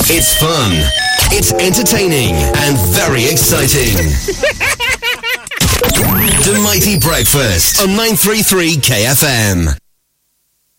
It's fun, it's entertaining, and very exciting. The Mighty Breakfast on 933 KFM.